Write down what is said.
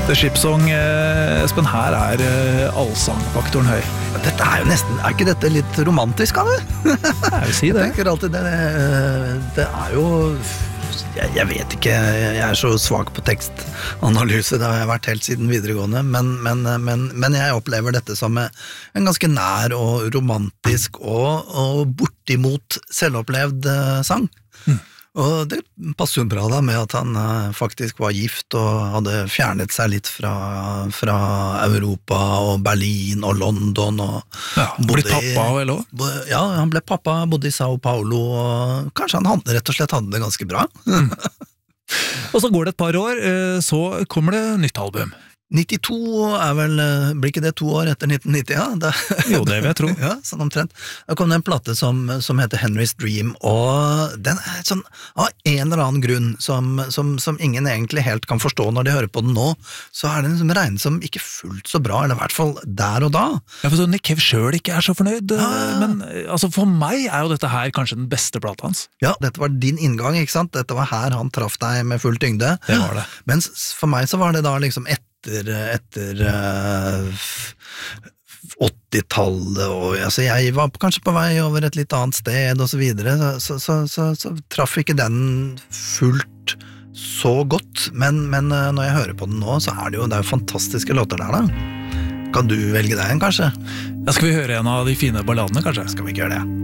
The Ship Song, Espen, her allsangfaktoren høy. Dette jo nesten, ikke dette litt romantisk av det? Jeg vil si det. Jeg tenker alltid det jo, jeg vet ikke, jeg så svak på tekstanalyse, det har jeg vært helt siden videregående, men jeg opplever dette som en ganske nær og romantisk og bortimot selvopplevd sang. Og det passer jo bra da med at han faktisk var gift og hadde fjernet seg litt fra Europa og Berlin og London og blitt pappa vel også? Ja, han ble pappa, bodde i Sao Paulo og kanskje han rett og slett hadde det ganske bra. Og så går det et par år, så kommer det nytt album. 92 vel, blir ikke det 2 år etter 1990, ja? Jo, det vil jeg tro. Ja, sånn omtrent. Da kom det en platte som heter Henry's Dream, og den sånn, av en eller annen grunn som ingen egentlig helt kan forstå når de hører på den nå, så den liksom regnet som ikke fullt så bra, eller i hvert fall der og da. Ja, for så Nick Cave selv ikke så fornøyd, men altså, for meg jo dette her kanskje den beste plata hans. Ja, dette var din inngang, ikke sant? Dette var her han traff deg med full tyngde. Det var det. Mens for meg så var det da liksom etter 80-tallet, og altså, jeg var kanskje på vei over et litt annet sted og så videre, så traff ikke den fullt så godt, men når jeg hører på den nå, så det jo fantastiske låter der da. Kan du velge deg en, kanskje? Ja, skal vi høre en av de fine balladene, kanskje? Skal vi ikke gjøre det?